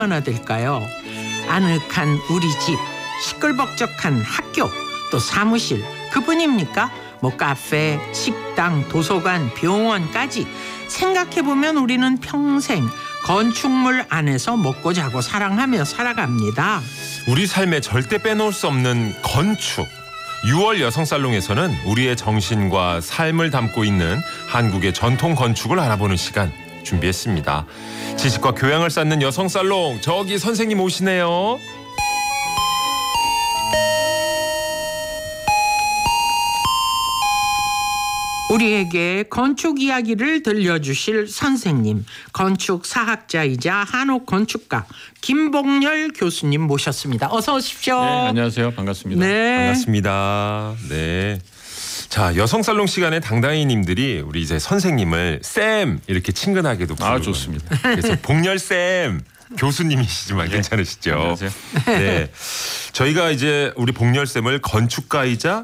얼마나 될까요? 아늑한 우리 집, 시끌벅적한 학교, 또 사무실, 그뿐입니까? 뭐 카페, 식당, 도서관, 병원까지 생각해보면 우리는 평생 건축물 안에서 먹고 자고 사랑하며 살아갑니다. 우리 삶에 절대 빼놓을 수 없는 건축. 6월 여성살롱에서는 우리의 정신과 삶을 담고 있는 한국의 전통 건축을 알아보는 시간 준비했습니다. 지식과 교양을 쌓는 여성살롱, 저기 선생님 오시네요. 우리에게 건축 이야기를 들려주실 선생님, 건축사학자이자 한옥건축가 김복렬 교수님 모셨습니다. 어서 오십시오. 네, 안녕하세요. 반갑습니다. 네. 반갑습니다. 네. 자, 여성살롱 시간에 당당히님들이 우리 이제 선생님을 쌤 이렇게 친근하게도 부르고 좋습니다. 그래서 복렬쌤 교수님이시지만 네. 괜찮으시죠? 안녕하세요. 네. 저희가 이제 우리 복렬쌤을 건축가이자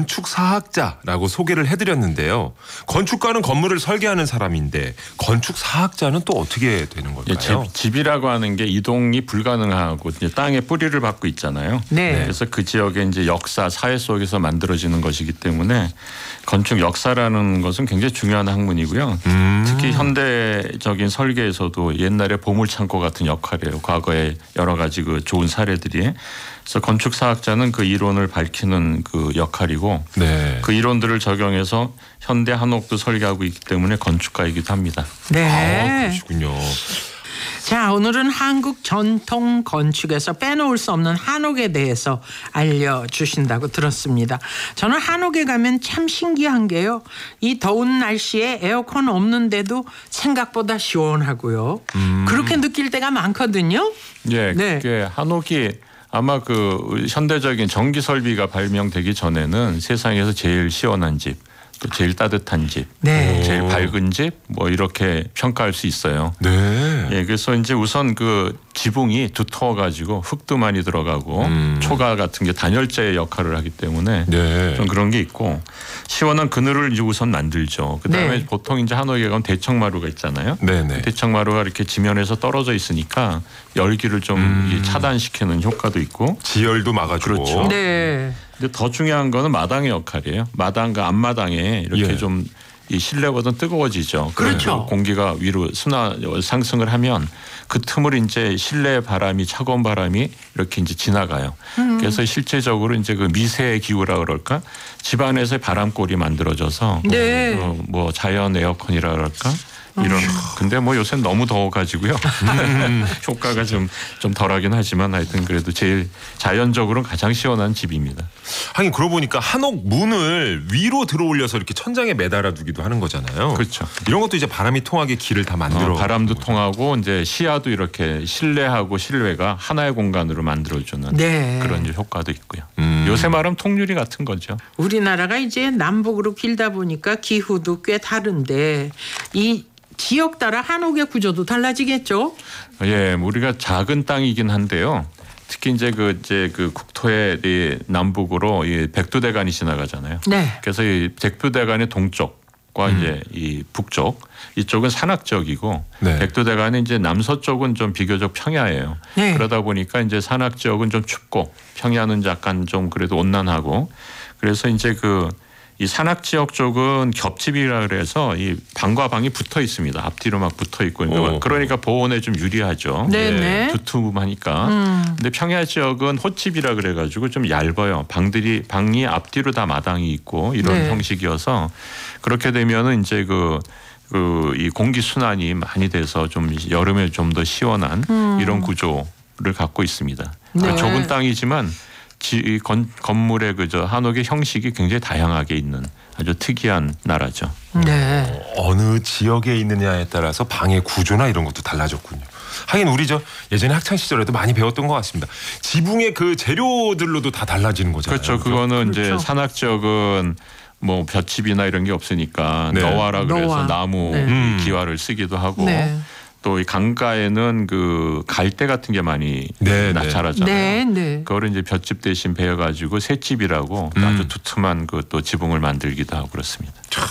건축사학자라고 소개를 해드렸는데요. 건축가는 건물을 설계하는 사람인데 건축사학자는 또 어떻게 되는 걸까요? 집이라고 하는 게 이동이 불가능하고 이제 땅에 뿌리를 받고 있잖아요. 네. 그래서 그 지역의 이제 역사, 사회 속에서 만들어지는 것이기 때문에 건축 역사라는 것은 굉장히 중요한 학문이고요. 특히 현대적인 설계에서도 옛날에 보물창고 같은 역할이에요. 과거에 여러 가지 그 좋은 사례들이. 그래서 건축사학자는 그 이론을 밝히는 그 역할이고 네. 그 이론들을 적용해서 현대 한옥도 설계하고 있기 때문에 건축가이기도 합니다. 네. 그러시군요. 자, 오늘은 한국 전통 건축에서 빼놓을 수 없는 한옥에 대해서 알려주신다고 들었습니다. 저는 한옥에 가면 참 신기한 게요. 이 더운 날씨에 에어컨 없는데도 생각보다 시원하고요. 그렇게 느낄 때가 많거든요. 예, 네. 그게 한옥이 아마 그 현대적인 전기 설비가 발명되기 전에는 세상에서 제일 시원한 집, 또 제일 따뜻한 집, 네. 제일 밝은 집, 뭐 이렇게 평가할 수 있어요. 네. 예, 그래서 이제 우선 그 지붕이 두터워가지고 흙도 많이 들어가고 초가 같은 게 단열재의 역할을 하기 때문에 네. 좀 그런 게 있고 시원한 그늘을 이제 우선 만들죠. 그다음에 네. 보통 이제 한옥에 가면 대청마루가 있잖아요. 네네. 대청마루가 이렇게 지면에서 떨어져 있으니까 열기를 좀 차단시키는 효과도 있고. 지열도 막아주고. 그렇죠. 네. 근데 더 중요한 거는 마당의 역할이에요. 마당과 앞마당에 이렇게 예. 좀 이 실내보다는 뜨거워지죠. 그렇죠. 공기가 위로 상승을 하면 그 틈을 이제 실내 바람이 차가운 바람이 이렇게 이제 지나가요. 그래서 실제적으로 이제 그 미세 기후라 그럴까 집안에서의 바람골이 만들어져서 네. 뭐 자연 에어컨이라 그럴까 이런. 근데 뭐 요새는 너무 더워가지고요. 효과가 좀 덜하긴 하지만 하여튼 그래도 제일 자연적으로 가장 시원한 집입니다. 하긴 그러고 보니까 한옥 문을 위로 들어올려서 이렇게 천장에 매달아 두기도 하는 거잖아요. 그렇죠. 이런 것도 이제 바람이 통하게 길을 다 만들어. 바람도 통하고 이제 시야도 이렇게 실내하고 실외가 하나의 공간으로 만들어주는 네. 그런 이제 효과도 있고요. 요새 말하면 통유리 같은 거죠. 우리나라가 이제 남북으로 길다 보니까 기후도 꽤 다른데 이 지역 따라 한옥의 구조도 달라지겠죠? 예, 우리가 작은 땅이긴 한데요. 특히 이제 그 국토의 이 남북으로 이 백두대간이 지나가잖아요. 네. 그래서 이 백두대간의 동쪽과 이제 이 북쪽 이쪽은 산악 지역이고 네. 백두대간의 이제 남서쪽은 좀 비교적 평야예요. 네. 그러다 보니까 이제 산악 지역은 좀 춥고 평야는 약간 좀 그래도 온난하고 그래서 이제 이 산악 지역 쪽은 겹집이라 그래서 이 방과 방이 붙어 있습니다. 앞뒤로 막 붙어 있고 그러니까 보온에 좀 유리하죠. 네네. 두툼하니까. 근데 평야 지역은 헛집이라 그래가지고 좀 얇아요. 방이 앞뒤로 다 마당이 있고 이런 네. 형식이어서 그렇게 되면은 이제 이 공기 순환이 많이 돼서 좀 여름에 좀 더 시원한 이런 구조를 갖고 있습니다. 네. 좁은 땅이지만 건물의 한옥의 형식이 굉장히 다양하게 있는 아주 특이한 나라죠. 네. 어느 지역에 있느냐에 따라서 방의 구조나 이런 것도 달라졌군요. 하긴 우리 예전에 학창 시절에도 많이 배웠던 것 같습니다. 지붕의 그 재료들로도 다 달라지는 거잖아요. 그렇죠. 그거는 그렇죠. 이제 산악 지역은 뭐 볏집이나 이런 게 없으니까 네. 너와라 그래서 너와. 나무 네. 기와를 쓰기도 하고 네. 또 이 강가에는 그 갈대 같은 게 많이 네, 네. 자라잖아요. 네. 네. 그거를 이제 볏집 대신 베어가지고 셋집이라고 아주 두툼한 그 또 지붕을 만들기도 하고 그렇습니다.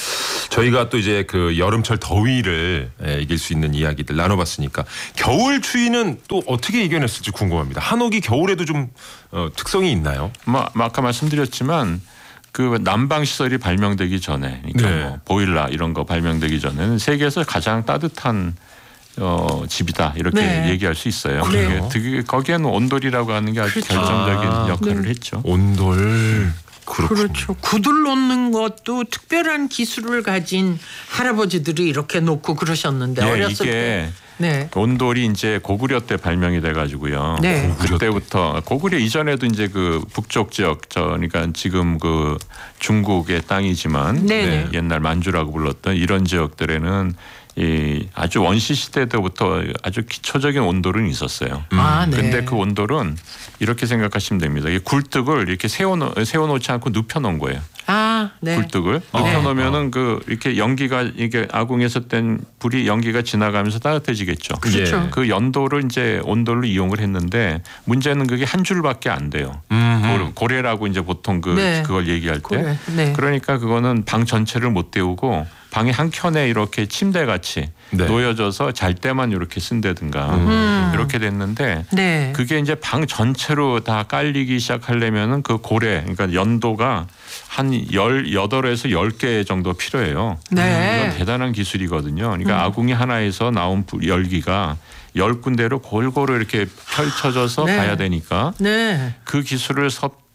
저희가 또 이제 그 여름철 더위를 이길 수 있는 이야기들 나눠봤으니까 겨울 추위는 또 어떻게 이겨냈을지 궁금합니다. 한옥이 겨울에도 좀 특성이 있나요? 아까 말씀드렸지만 그 난방 시설이 발명되기 전에, 그러니까 네. 뭐 보일러 이런 거 발명되기 전에는 세계에서 가장 따뜻한 집이다 이렇게 네. 얘기할 수 있어요. 그래요? 거기에는 온돌이라고 하는 게 아주 그렇죠. 결정적인 역할을 네. 했죠. 온돌. 그렇군요. 그렇죠. 구들 놓는 것도 특별한 기술을 가진 할아버지들이 이렇게 놓고 그러셨는데 네, 어렸을 이게 때. 네. 온돌이 이제 고구려 때 발명이 돼가지고요. 네. 그때부터 고구려 이전에도 이제 그 북쪽 지역, 그러니까 지금 그 중국의 땅이지만 네네. 옛날 만주라고 불렀던 이런 지역들에는 이 아주 원시 시대 때부터 아주 기초적인 온돌은 있었어요. 아, 네. 근데 그 온돌은 이렇게 생각하시면 됩니다. 이 굴뚝을 이렇게 세워놓지 않고 눕혀놓은 거예요. 아, 네. 굴뚝을 눕혀놓으면은 그 이렇게 연기가 이게 아궁에서 뗀 불이 연기가 지나가면서 따뜻해지겠죠. 그렇죠. 예. 그 연도를 이제 온돌로 이용을 했는데 문제는 그게 한 줄밖에 안 돼요. 고래라고 이제 보통 네. 그걸 얘기할 때. 고래. 네. 그러니까 그거는 방 전체를 못 데우고 방의 한 켠에 이렇게 침대 같이 네. 놓여져서 잘 때만 이렇게 쓴다든가 이렇게 됐는데 네. 그게 이제 방 전체로 다 깔리기 시작하려면은 그 고래, 그러니까 연도가 한 18에서 10개 정도 필요해요. 네. 이건 대단한 기술이거든요. 그러니까 아궁이 하나에서 나온 열기가 10군데로 골고루 이렇게 펼쳐져서 네. 가야 되니까 네. 그 기술을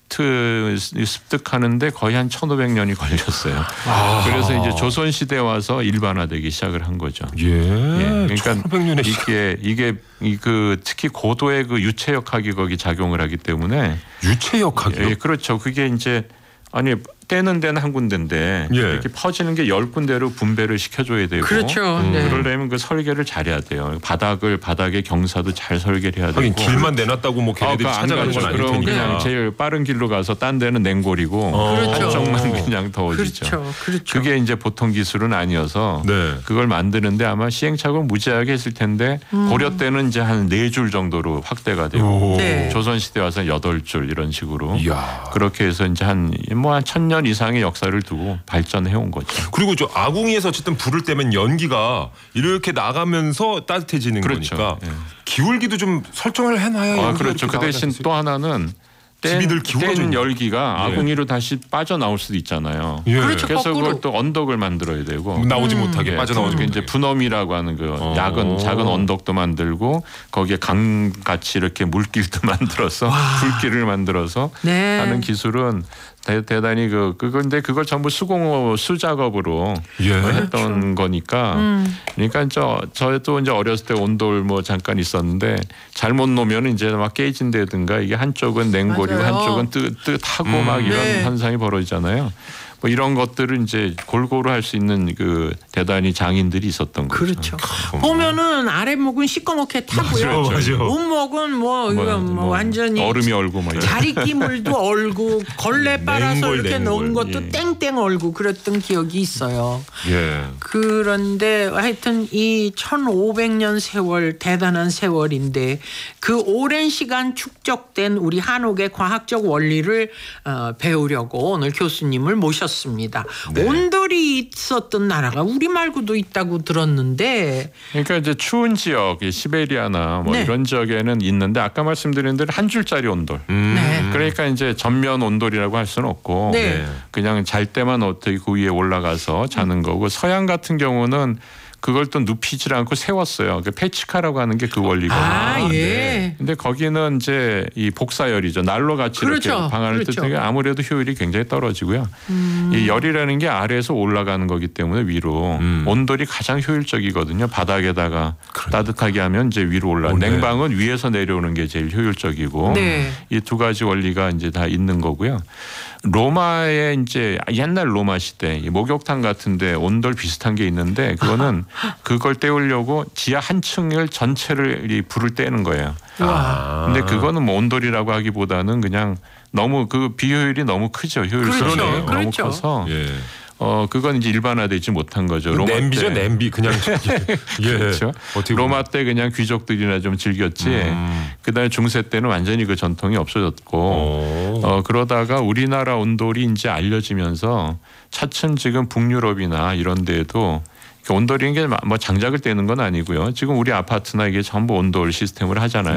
습득하는데 거의 한 1500년이 걸렸어요. 그래서 이제 조선 시대에 와서 일반화되기 시작을 한 거죠. 그러니까 1500년의 이게 그 특히 고도의 그 유체역학이 거기 작용을 하기 때문에 유체역학이요? 예, 그렇죠. 그게 이제 아니 떼는 데는 한 군데인데 예. 이렇게 퍼지는 게 10군데로 분배를 시켜줘야 되고 그렇죠. 네. 그러려면 그 설계를 잘해야 돼요. 바닥의 경사도 잘 설계를 해야 하긴 되고. 길만 내놨다고 뭐 걔네들이 안 찾아가는 건 가죠. 아닐 그럼 테니까. 그냥 제일 빠른 길로 가서 딴 데는 냉골이고 그렇죠. 한쪽만 그냥 더워지죠. 그렇죠. 그렇죠. 그게 이제 보통 기술은 아니어서 네. 그걸 만드는데 아마 시행착오를 무지하게 했을 텐데 고려 때는 이제 한 4줄 정도로 확대가 되고 오. 네. 조선 시대 와서 8줄 이런 식으로 이야. 그렇게 해서 이제 한 1000년 이상의 역사를 두고 발전해 온 거죠. 그리고 저 아궁이에서 어쨌든 불을 떼면 연기가 이렇게 나가면서 따뜻해지는 그렇죠. 거니까 예. 기울기도 좀 설정을 해놔야 연기가 그렇죠. 그 이렇게 대신 나가지 또 하나는 집이들 기울어져 뗀 있는 열기가 예. 아궁이로 다시 빠져나올 수도 있잖아요. 예. 그렇죠. 그래서 거꾸로. 그걸 또 언덕을 만들어야 되고 나오지 못하게 예, 빠져나오지 그게 못하게. 이제 분엄이라고 하는 그 작은 언덕도 만들고 거기에 강 같이 이렇게 물길도 만들어서 불길을 만들어서 네. 하는 기술은 대단히 근데 그걸 전부 수작업으로 예. 했던 거니까 그러니까 저도 이제 어렸을 때 온돌 뭐 잠깐 있었는데 잘못 놓으면 이제 막 깨진다든가 이게 한쪽은 냉골이고 맞아요. 한쪽은 뜨뜻하고 막 이런 네. 현상이 벌어지잖아요. 뭐 이런 것들을 이제 골고루 할 수 있는 그 대단히 장인들이 있었던 거죠. 그렇죠. 보면은 아랫목은 시꺼멓게 타고요. 맞아. 온목은 뭐 이거 뭐 완전히 얼음이 얼고 막 자리끼물도 얼고 걸레 빨아서 냉골, 이렇게 냉골. 넣은 것도 예. 땡땡 얼고 그랬던 기억이 있어요. 예. 그런데 하여튼 이 1500년 세월 대단한 세월인데 그 오랜 시간 축적된 우리 한옥의 과학적 원리를 배우려고 오늘 교수님을 모셨습니다. 네. 온돌이 있었던 나라가 우리 말고도 있다고 들었는데 그러니까 이제 추운 지역, 시베리아나 뭐 네. 이런 지역에는 있는데 아까 말씀드린 대로 한 줄짜리 온돌. 네. 그러니까 이제 전면 온돌이라고 할 수는 없고 네. 그냥 잘 때만 어떻게 그 위에 올라가서 자는 거고 서양 같은 경우는 그걸 또 눕히질 않고 세웠어요. 그 페치카라고 하는 게 그 원리거든요. 아, 예. 네. 근데 거기는 이제 이 복사열이죠. 난로 같이 그렇죠. 이렇게 방 안을 그렇죠. 뜨니까 아무래도 효율이 굉장히 떨어지고요. 이 열이라는 게 아래에서 올라가는 거기 때문에 위로 온돌이 가장 효율적이거든요. 바닥에다가 따뜻하게 하면 이제 위로 올라. 네. 냉방은 위에서 내려오는 게 제일 효율적이고 네. 이 두 가지 원리가 이제 다 있는 거고요. 로마의 이제 옛날 로마 시대 이 목욕탕 같은데 온돌 비슷한 게 있는데 그거는 그걸 때우려고 지하 한 층을 전체를 이 불을 떼는 거예요. 근데 그거는 뭐 온돌이라고 하기보다는 그냥 너무 그 비효율이 너무 크죠. 효율성이 그렇죠. 너무 그렇죠. 커서 예. 그건 이제 일반화되지 못한 거죠. 로마 냄비죠, 때. 냄비 그냥 예. 그렇죠. 어떻게 로마 때 그냥 귀족들이나 좀 즐겼지. 그다음에 중세 때는 완전히 그 전통이 없어졌고 그러다가 우리나라 온돌이 이제 알려지면서 차츰 지금 북유럽이나 이런 데에도 온돌이라는 게 뭐 장작을 떼는 건 아니고요. 지금 우리 아파트나 이게 전부 온돌 시스템을 하잖아요.